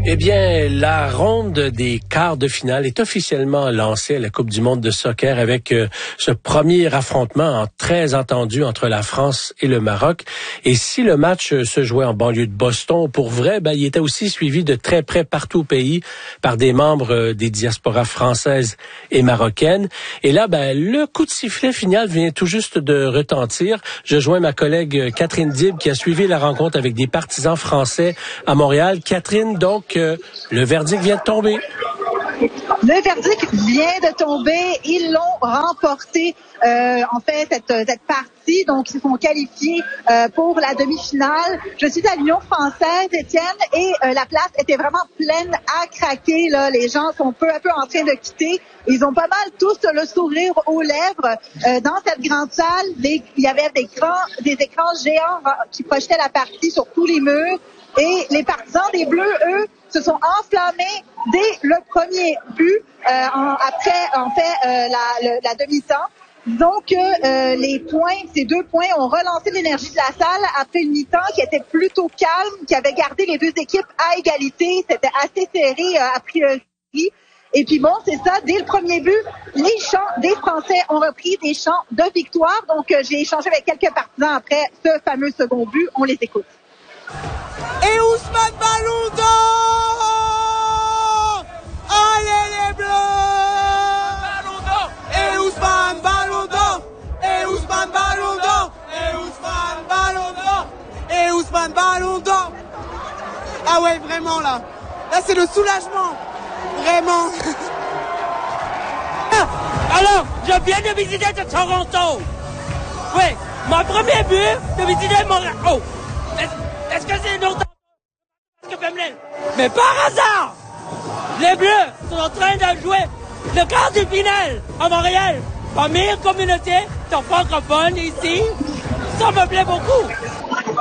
Eh bien, la ronde des quarts de finale est officiellement lancée à la Coupe du monde de soccer avec ce premier affrontement très attendu entre la France et le Maroc. Et si le match se jouait en banlieue de Boston, pour vrai, il était aussi suivi de très près partout au pays par des membres des diasporas françaises et marocaines. Et là, le coup de sifflet final vient tout juste de retentir. Je joins ma collègue Catherine Dib qui a suivi la rencontre avec des partisans français à Montréal. Catherine, donc, le verdict vient de tomber. Le verdict vient de tomber. Ils l'ont remporté, cette partie. Donc, ils sont qualifiés pour la demi-finale. Je suis à l'Union française, Étienne, et la place était vraiment pleine à craquer. Là. Les gens sont peu à peu en train de quitter. Ils ont pas mal tous le sourire aux lèvres. Dans cette grande salle, il y avait des écrans géants qui projetaient la partie sur tous les murs. Et les partisans des Bleus, eux, se sont enflammés dès le premier but, après la demi-temps. Donc, ces 2 points ont relancé l'énergie de la salle après une mi-temps qui était plutôt calme, qui avait gardé les deux équipes à égalité. C'était assez serré a priori. Et puis c'est ça, dès le premier but, les chants des Français ont repris des chants de victoire. Donc, j'ai échangé avec quelques partisans après ce fameux second but. On les écoute. Et Ousmane Baloundon! Allez les Bleus! Baloundon! Et Ousmane Baloundon! Et Ousmane Baloundon! Et Ousmane Baloundon! Et Ousmane Baloundon! Ah ouais, vraiment là c'est le soulagement! Vraiment! Alors, je viens de visiter Toronto! Oui, mon premier but de visiter Montréal! Oh! Est-ce que c'est une autre que féminin? Mais par hasard, les Bleus sont en train de jouer le quart de finale à Montréal. Parmi une communauté de francophones ici, ça me plaît beaucoup.